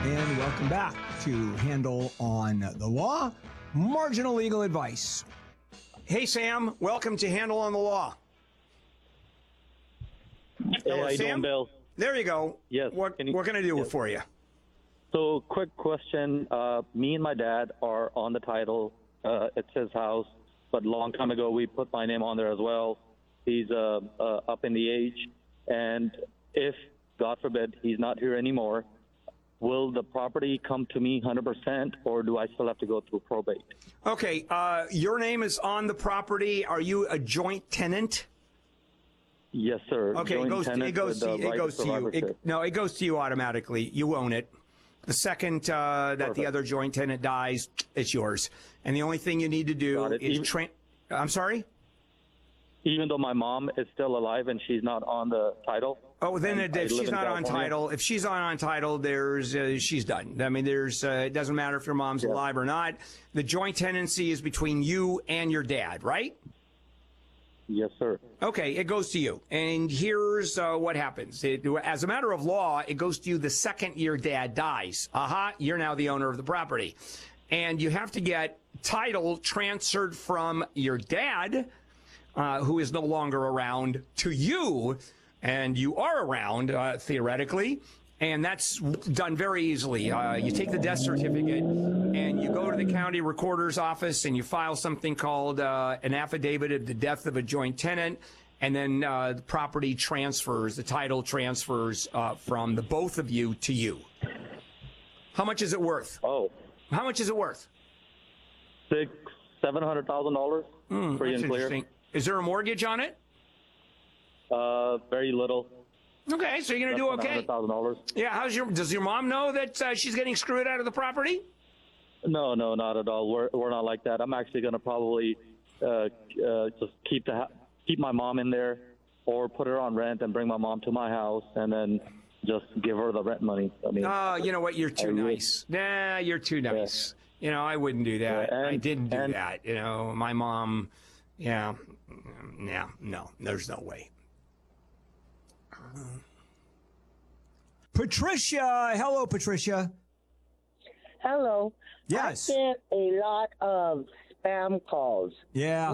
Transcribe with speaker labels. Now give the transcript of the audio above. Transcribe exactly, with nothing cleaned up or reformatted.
Speaker 1: and welcome back to Handle on the Law, marginal legal advice. Hey, Sam, welcome to Handle on the Law.
Speaker 2: Hey,
Speaker 1: Hello,
Speaker 2: how you
Speaker 1: Sam?
Speaker 2: doing, Bill?
Speaker 1: There you go.
Speaker 2: Yes.
Speaker 1: What,
Speaker 2: Can you-
Speaker 1: what can I do
Speaker 2: yes.
Speaker 1: for you?
Speaker 2: So, quick question. Uh, me and my dad are on the title. Uh, it's his house, but a long time ago we put my name on there as well. He's uh, uh, up in the age, and if, God forbid, he's not here anymore, will the property come to me one hundred percent, or do I still have to go through probate?
Speaker 1: Okay, uh, your name is on the property. Are you a joint tenant?
Speaker 2: Yes, sir.
Speaker 1: Okay,
Speaker 2: Joint
Speaker 1: it goes to,
Speaker 2: tenant
Speaker 1: it goes
Speaker 2: with
Speaker 1: to,
Speaker 2: the
Speaker 1: you- it
Speaker 2: right
Speaker 1: goes to you.
Speaker 2: survivorship.
Speaker 1: It, no, it goes to you automatically. You own it. The second uh, that the
Speaker 2: Perfect.
Speaker 1: other joint tenant dies, it's yours. And the only thing you need to do
Speaker 2: Got it.
Speaker 1: is
Speaker 2: Even-
Speaker 1: train. I'm sorry?
Speaker 2: Even though my mom is still alive and she's not on the title?
Speaker 1: Oh, then
Speaker 2: and
Speaker 1: if
Speaker 2: I live
Speaker 1: she's
Speaker 2: in
Speaker 1: not on
Speaker 2: California?
Speaker 1: title, if she's not on title, there's uh, she's done. I mean, there's uh, it doesn't matter if your mom's
Speaker 2: Yeah.
Speaker 1: alive or not. The joint tenancy is between you and your dad, right?
Speaker 2: Yes, sir.
Speaker 1: Okay, it goes to you. And here's uh, what happens. It, as a matter of law, it goes to you the second your dad dies. Aha, you're now the owner of the property. And you have to get title transferred from your dad, uh, who is no longer around, to you. And you are around, uh, theoretically. And that's done very easily. Uh, you take the death certificate and you go to the county recorder's office and you file something called uh, an affidavit of the death of a joint tenant. And then uh, the property transfers, the title transfers uh, from the both of you to you. How much is it worth?
Speaker 2: Oh,
Speaker 1: How much is it worth?
Speaker 2: six, seven hundred thousand dollars.
Speaker 1: Hmm,
Speaker 2: Free
Speaker 1: that's
Speaker 2: and clear.
Speaker 1: interesting. Is there a mortgage on it?
Speaker 2: Uh, very little.
Speaker 1: Okay, so you're gonna do okay.
Speaker 2: Hundred thousand dollars.
Speaker 1: Yeah. How's your? Does your mom know that uh, she's getting screwed out of the property?
Speaker 2: No, no, not at all. We're we're not like that. I'm actually going to probably uh, uh, just keep the ha- keep my mom in there, or put her on rent and bring my mom to my house, and then just give her the rent money. I mean,
Speaker 1: Oh, you know what? You're too
Speaker 2: I would.
Speaker 1: nice. Nah, you're too nice. You know, I wouldn't do that.
Speaker 2: Yeah, and-
Speaker 1: I didn't do
Speaker 2: and-
Speaker 1: that. You know, my mom. Yeah, yeah, no, there's no way. Patricia, hello, Patricia.
Speaker 3: Hello.
Speaker 1: Yes.
Speaker 3: I get a lot of spam calls.
Speaker 1: Yeah.